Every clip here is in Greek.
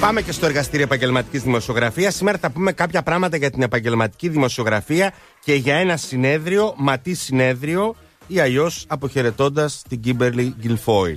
Πάμε και στο εργαστήριο επαγγελματικής δημοσιογραφίας. Σήμερα θα πούμε κάποια πράγματα για την επαγγελματική δημοσιογραφία και για ένα συνέδριο, μα τι συνέδριο, ή αλλιώς αποχαιρετώντας την Kimberly Guilfoyle.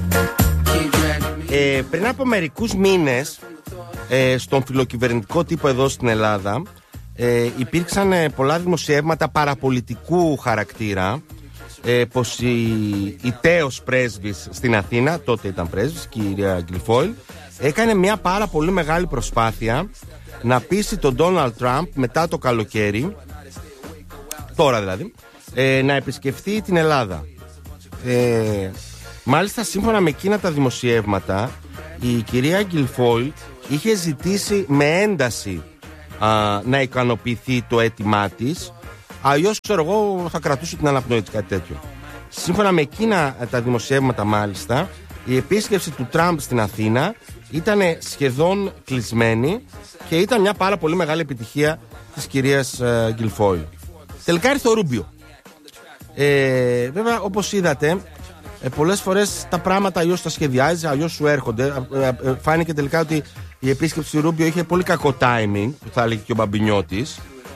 Πριν από μερικούς μήνες, στον φιλοκυβερνητικό τύπο εδώ στην Ελλάδα, υπήρξαν πολλά δημοσιεύματα παραπολιτικού χαρακτήρα, πως η τέος πρέσβης στην Αθήνα, τότε ήταν πρέσβης, κυρία Guilfoyle, έκανε μια πάρα πολύ μεγάλη προσπάθεια να πείσει τον Ντόναλντ Τραμπ μετά το καλοκαίρι, τώρα δηλαδή, να επισκεφθεί την Ελλάδα. Μάλιστα, σύμφωνα με εκείνα τα δημοσιεύματα, η κυρία Guilfoyle είχε ζητήσει με ένταση να ικανοποιηθεί το αίτημά της, αλλιώς ξέρω εγώ θα κρατούσε την αναπνοή της, κάτι τέτοιο. Σύμφωνα με εκείνα τα δημοσιεύματα, μάλιστα, η επίσκεψη του Τραμπ στην Αθήνα ήταν σχεδόν κλεισμένη και ήταν μια πάρα πολύ μεγάλη επιτυχία της κυρίας Guilfoyle. Τελικά ήρθε ο Ρούμπιο. Βέβαια, όπως είδατε, πολλές φορές τα πράγματα αλλιώς τα σχεδιάζει, αλλιώς σου έρχονται. Φάνηκε τελικά ότι η επίσκεψη του Ρούμπιο είχε πολύ κακό timing, που θα έλεγε και ο Μπαμπινιώτης.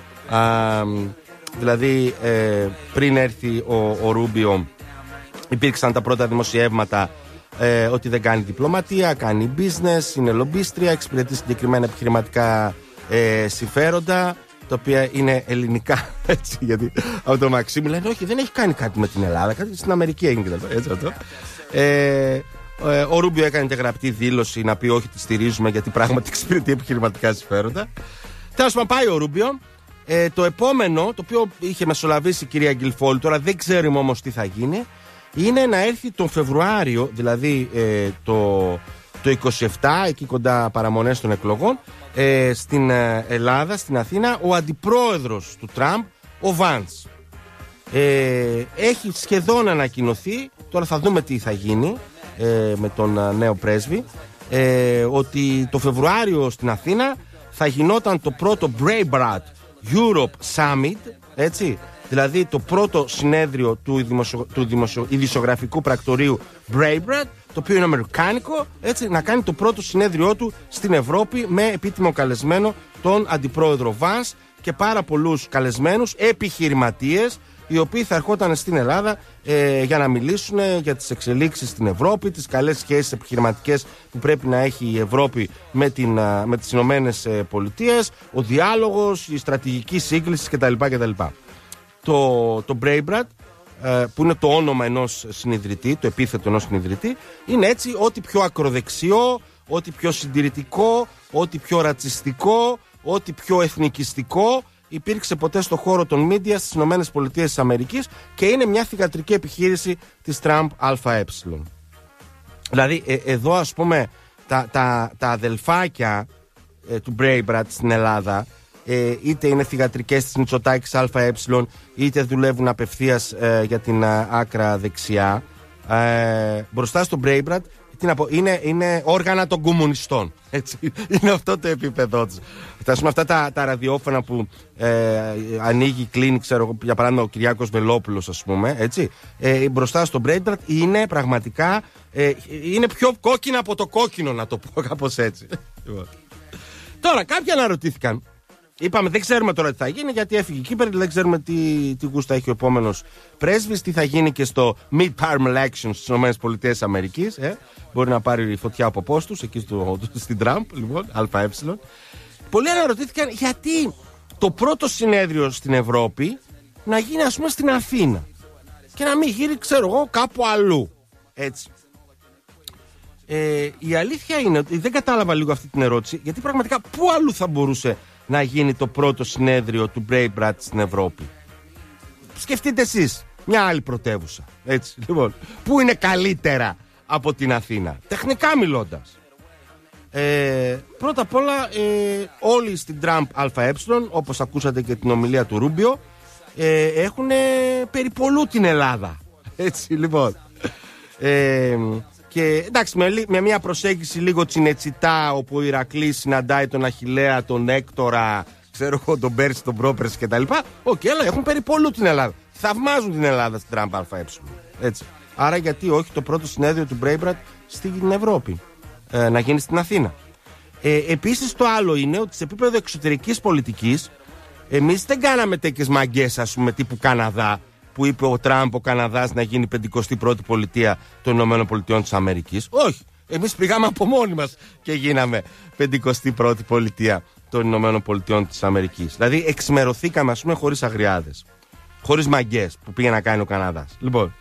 Δηλαδή, πριν έρθει ο Ρούμπιο, υπήρξαν τα πρώτα δημοσιεύματα ότι δεν κάνει διπλωματία, κάνει business, είναι λομπίστρια, εξυπηρετεί συγκεκριμένα επιχειρηματικά συμφέροντα, τα οποία είναι ελληνικά, έτσι, γιατί από το Μαξίμου λένε όχι, δεν έχει κάνει κάτι με την Ελλάδα, κάτι στην Αμερική έγινε, έτσι αυτό. Ο Ρούμπιο έκανε και γραπτή δήλωση να πει όχι, τη στηρίζουμε γιατί πράγματι εξυπηρετεί επιχειρηματικά συμφέροντα. Τέλος πάντων, πάει ο Ρούμπιο. Το επόμενο, το οποίο είχε μεσολαβήσει η κυρία Guilfoyle, τώρα δεν ξέρουμε όμως τι θα γίνει, είναι να έρθει τον Φεβρουάριο, δηλαδή το 27, εκεί κοντά παραμονές των εκλογών, στην Ελλάδα, στην Αθήνα, ο αντιπρόεδρος του Τραμπ, ο Βάνς. Έχει σχεδόν ανακοινωθεί, τώρα θα δούμε τι θα γίνει με τον νέο πρέσβη, ότι το Φεβρουάριο στην Αθήνα θα γινόταν το πρώτο Breitbart Europe Summit, έτσι, δηλαδή το πρώτο συνέδριο του ειδησιογραφικού πρακτορείου Breitbart, το οποίο είναι αμερικάνικο, έτσι, να κάνει το πρώτο συνέδριό του στην Ευρώπη με επίτιμο καλεσμένο τον αντιπρόεδρο Vance και πάρα πολλούς καλεσμένους επιχειρηματίες, οι οποίοι θα ερχόταν στην Ελλάδα για να μιλήσουν για τις εξελίξεις στην Ευρώπη, τις καλές σχέσεις επιχειρηματικές που πρέπει να έχει η Ευρώπη με τις Ηνωμένες Πολιτείες, ο διάλογος, η στρατηγική σύγκληση κτλ. Το Breitbart, που είναι το όνομα ενός συνιδρυτή, το επίθετο ενός συνιδρυτή, είναι έτσι ό,τι πιο ακροδεξιό, ό,τι πιο συντηρητικό, ό,τι πιο ρατσιστικό, ό,τι πιο εθνικιστικό υπήρξε ποτέ στο χώρο των media στις Ηνωμένες Πολιτείες της Αμερικής, και είναι μια θυγατρική επιχείρηση της Trump ΑΕ. Δηλαδή εδώ, ας πούμε, τα αδελφάκια του Breitbart στην Ελλάδα, είτε είναι θυγατρικές της Μητσοτάκης ΑΕ, είτε δουλεύουν απευθείας για την άκρα δεξιά, μπροστά στο Breitbart, τι να πω, είναι όργανα των κομμουνιστών. Έτσι. Είναι αυτό το επίπεδό τους. Αυτά τα ραδιόφωνα που ανοίγει, κλείνει, ξέρω, για παράδειγμα ο Κυριάκος Βελόπουλος, ας πούμε, έτσι, μπροστά στο Breitbart είναι πραγματικά είναι πιο κόκκινα από το κόκκινο, να το πω κάπως έτσι. Τώρα κάποιοι αναρωτήθηκαν, είπαμε δεν ξέρουμε τώρα τι θα γίνει, γιατί έφυγε η Κύπερ, δεν ξέρουμε τι γούστα έχει ο επόμενος πρέσβης, τι θα γίνει και στο midterm elections στις ΗΠΑ. Μπορεί να πάρει φωτιά από πόστους εκεί στην Τραμπ, λοιπόν, ΑΕ. Πολλοί αναρωτήθηκαν γιατί το πρώτο συνέδριο στην Ευρώπη να γίνει, ας πούμε, στην Αθήνα και να μην γίνει, ξέρω εγώ, κάπου αλλού. Έτσι. Η αλήθεια είναι ότι δεν κατάλαβα λίγο αυτή την ερώτηση, γιατί πραγματικά πού αλλού θα μπορούσε να γίνει το πρώτο συνέδριο του Breitbart στην Ευρώπη? Σκεφτείτε εσείς μια άλλη πρωτεύουσα, έτσι, λοιπόν, που είναι καλύτερα από την Αθήνα, τεχνικά μιλώντας. Πρώτα απ' όλα, όλοι στην Trump ΑΕ, όπως ακούσατε και την ομιλία του Ρούμπιο, έχουν περιπολού την Ελλάδα, έτσι, λοιπόν. Και εντάξει, με μια προσέγγιση λίγο τσινετσιτά, όπου ο Ηρακλής συναντάει τον Αχιλλέα, τον Έκτορα, ξέρω εγώ, τον Πέρση, τον Πρόπερση κτλ. Οκ, αλλά έχουν περιπολού την Ελλάδα. Θαυμάζουν την Ελλάδα στην Trump ΑΕ. Έτσι. Άρα γιατί όχι το πρώτο συνέδριο του Breitbart στην Ευρώπη να γίνει στην Αθήνα? Επίσης το άλλο είναι ότι σε επίπεδο εξωτερικής πολιτικής εμείς δεν κάναμε τέτοιες μαγκές, ας πούμε, τύπου Καναδά, που είπε ο Τραμπ ο Καναδάς να γίνει 51η πολιτεία των ΗΠΑ. Όχι. Εμείς πήγαμε από μόνοι μας και γίναμε 51η πολιτεία των ΗΠΑ. Δηλαδή εξημερωθήκαμε, ας πούμε, χωρίς αγριάδες. Χωρίς μαγκές που πήγε να κάνει ο Καναδάς. Λοιπόν.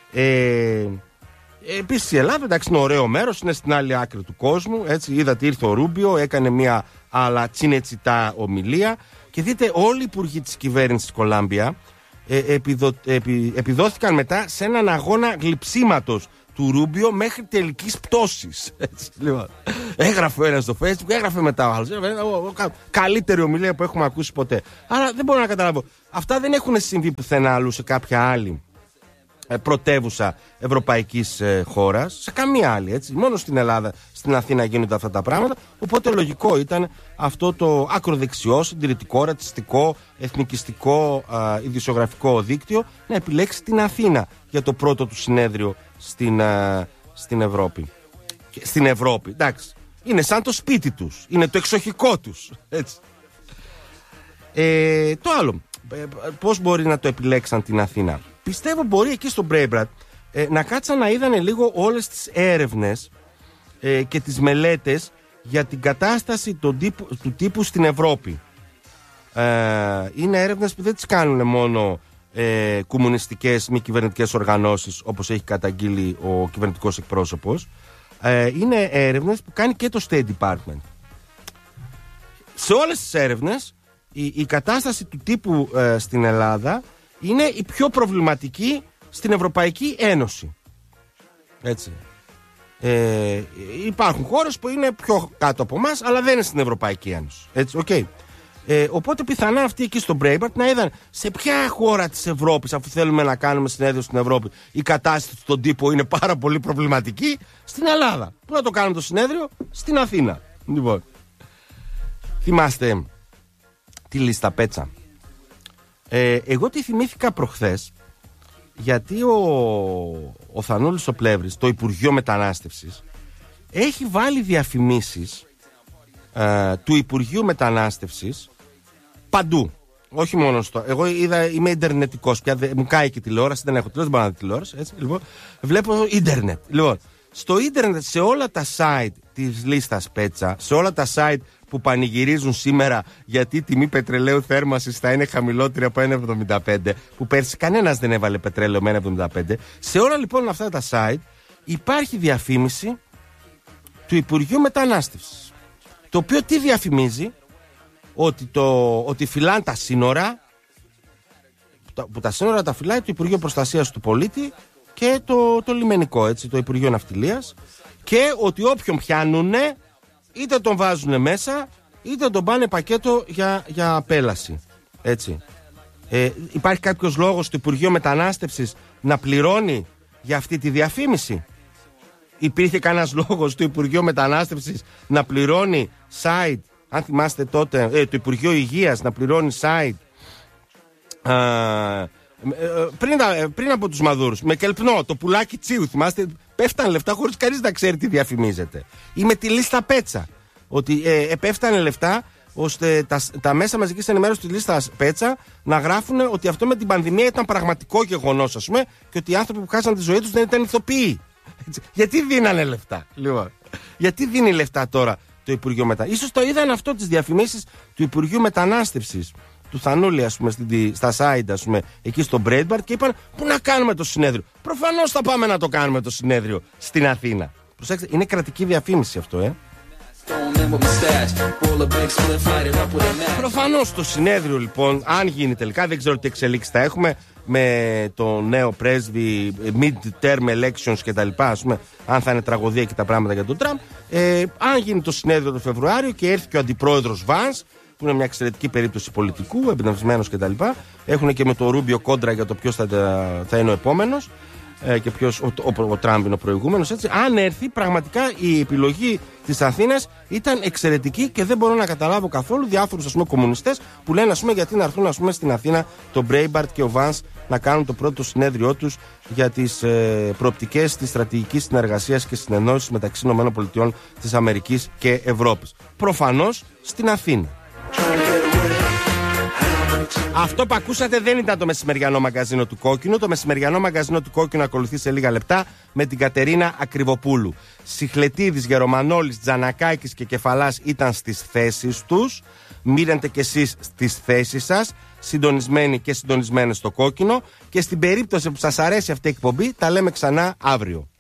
Επίσης η Ελλάδα, εντάξει, είναι ωραίο μέρος, είναι στην άλλη άκρη του κόσμου. Έτσι, είδατε, ήρθε ο Ρούμπιο, έκανε μια άλλα τσινετσιτά ομιλία. Και δείτε, όλοι οι υπουργοί της κυβέρνησης Κολάμπια επιδόθηκαν μετά σε έναν αγώνα γλυψίματος του Ρούμπιο μέχρι τελικής πτώσης. Έτσι, λοιπόν. Έγραφε ο ένας στο Facebook, έγραφε μετά ο άλλος. Καλύτερη ομιλία που έχουμε ακούσει ποτέ. Άρα δεν μπορώ να καταλάβω. Αυτά δεν έχουν συμβεί πουθενά αλλού σε κάποια άλλη πρωτεύουσα ευρωπαϊκής χώρας, σε καμία άλλη, έτσι. Μόνο στην Ελλάδα, στην Αθήνα γίνονται αυτά τα πράγματα. Οπότε λογικό ήταν αυτό το ακροδεξιό, συντηρητικό, ρατσιστικό, εθνικιστικό, ειδησιογραφικό δίκτυο να επιλέξει την Αθήνα για το πρώτο του συνέδριο στην Ευρώπη. Στην Ευρώπη, εντάξει. Είναι σαν το σπίτι τους, είναι το εξοχικό τους, έτσι. Το άλλο, πώς μπορεί να το επιλέξαν την Αθήνα? Πιστεύω μπορεί εκεί στο Μπρέιμπρατ να κάτσαν να είδανε λίγο όλες τις έρευνες και τις μελέτες για την κατάσταση του τύπου στην Ευρώπη. Είναι έρευνες που δεν τις κάνουν μόνο κομμουνιστικές μη κυβερνητικές οργανώσεις, όπως έχει καταγγείλει ο κυβερνητικός εκπρόσωπος. Είναι έρευνες που κάνει και το State Department. Σε όλες τις έρευνες η κατάσταση του τύπου στην Ελλάδα είναι η πιο προβληματική στην Ευρωπαϊκή Ένωση. Έτσι. Υπάρχουν χώρες που είναι πιο κάτω από εμάς, αλλά δεν είναι στην Ευρωπαϊκή Ένωση. Έτσι, okay. Οπότε πιθανά αυτοί εκεί στο Breitbart να είδαν σε ποια χώρα της Ευρώπης, αφού θέλουμε να κάνουμε συνέδριο στην Ευρώπη, η κατάσταση στον τύπο είναι πάρα πολύ προβληματική. Στην Ελλάδα. Πού να το κάνουμε το συνέδριο? Στην Αθήνα. Λοιπόν, θυμάστε τη λίστα Πέτσα? Εγώ τη θυμήθηκα προχθές, γιατί ο Θανούλης ο Πλεύρης, το Υπουργείο Μετανάστευσης, έχει βάλει διαφημίσεις του Υπουργείου Μετανάστευσης παντού. Όχι μόνο στο. Εγώ είμαι ιντερνετικός πια, μου κάει και τηλεόραση, δεν έχω τηλεόραση, μπορώ να δω τηλεόραση. Έτσι, λοιπόν, βλέπω ίντερνετ. Λοιπόν, στο ίντερνετ, σε όλα τα site της λίστας Πέτσα, σε όλα τα site που πανηγυρίζουν σήμερα γιατί η τιμή πετρελαίου θέρμανσης θα είναι χαμηλότερη από 1,75, που πέρσι κανένας δεν έβαλε πετρέλαιο με 1,75, σε όλα λοιπόν αυτά τα site υπάρχει διαφήμιση του Υπουργείου Μετανάστευσης, το οποίο τι διαφημίζει? Ότι φυλάνε τα σύνορα, που τα σύνορα τα φυλάει το Υπουργείο Προστασίας του Πολίτη και το λιμενικό, έτσι, το Υπουργείο Ναυτιλίας, και ότι όποιον πιάνουνε είτε τον βάζουν μέσα είτε τον πάνε πακέτο για απέλαση, έτσι. Υπάρχει κάποιος λόγος του Υπουργείου Μετανάστευσης να πληρώνει για αυτή τη διαφήμιση? Υπήρχε κανένας λόγος του Υπουργείου Μετανάστευσης να πληρώνει site, αν θυμάστε τότε, το Υπουργείο Υγείας να πληρώνει site πριν από τους Μαδούρους, με κελπνό, το πουλάκι Τσίου, θυμάστε, πέφτανε λεφτά χωρίς κανείς να ξέρει τι διαφημίζεται. Ή με τη λίστα Πέτσα, ότι επέφτανε λεφτά ώστε τα μέσα μαζικής ενημέρωσης της λίστας Πέτσα να γράφουν ότι αυτό με την πανδημία ήταν πραγματικό γεγονός, ας πούμε, και ότι οι άνθρωποι που χάσαν τη ζωή τους δεν ήταν ηθοποιοί. Έτσι. Γιατί δίνανε λεφτά, λοιπόν? Γιατί δίνει λεφτά τώρα το Υπουργείο Μετανάστευσης? Ίσως το είδαν αυτό, τις διαφημίσεις του Υπουργείου Μετανάστευσης, του Θανούλη, ας πούμε, στα site, ας πούμε, εκεί στο Breitbart, και είπαν πού να κάνουμε το συνέδριο. Προφανώς θα πάμε να το κάνουμε το συνέδριο στην Αθήνα. Προσέξτε, είναι κρατική διαφήμιση αυτό, Προφανώς το συνέδριο, λοιπόν, αν γίνει τελικά, δεν ξέρω τι εξελίξεις θα έχουμε με το νέο πρέσβη, mid-term elections κτλ. Ας πούμε, αν θα είναι τραγωδία και τα πράγματα για τον Τραμπ. Αν γίνει το συνέδριο το Φεβρουάριο και έρθει και ο αντιπρόεδρος Βανς, που είναι μια εξαιρετική περίπτωση πολιτικού, εμπνευσμένος κτλ. Έχουν και με το Ρούμπιο κόντρα για το ποιος θα είναι ο επόμενος και ποιος, ο Τραμπ είναι ο προηγούμενος. Έτσι. Αν έρθει, πραγματικά η επιλογή της Αθήνας ήταν εξαιρετική και δεν μπορώ να καταλάβω καθόλου διάφορους, ας πούμε, κομμουνιστές που λένε, ας πούμε, γιατί να έρθουν, ας πούμε, στην Αθήνα το Breitbart και ο Vance να κάνουν το πρώτο συνέδριό τους για τις προοπτικές της στρατηγικής συνεργασίας και συνεννόησης μεταξύ ΗΠΑ της Αμερικής και Ευρώπης. Προφανώς στην Αθήνα. Αυτό που ακούσατε δεν ήταν το μεσημεριανό μαγκαζίνο του Κόκκινου. Το μεσημεριανό μαγκαζίνο του Κόκκινου ακολουθεί σε λίγα λεπτά με την Κατερίνα Ακριβοπούλου. Σιχλετίδης, Γερομανόλης, Τζανακάκης και Κεφαλάς ήταν στις θέσεις τους. Μείνετε κι εσείς στις θέσεις σας, συντονισμένοι και συντονισμένες στο Κόκκινο. Και στην περίπτωση που σας αρέσει αυτή η εκπομπή, τα λέμε ξανά αύριο.